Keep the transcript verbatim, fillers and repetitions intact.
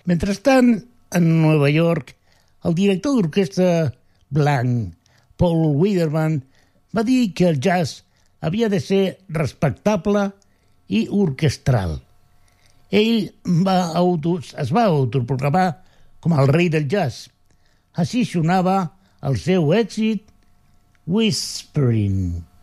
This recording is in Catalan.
Mentrestant, en Nova York, el director d'orquestra blanc, Paul Widerman, va dir que el jazz havia de ser respectable i orquestral. Ell va auto, es va autoproclamar com el rei del jazz. Així sonava el seu èxit Whispering.